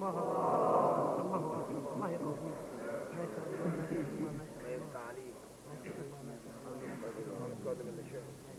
الله أكبر، الله يقوم. ما شاء الله، ما شاء الله، ما شاء الله، ما يبقى عليك. ما شاء الله، ما شاء الله.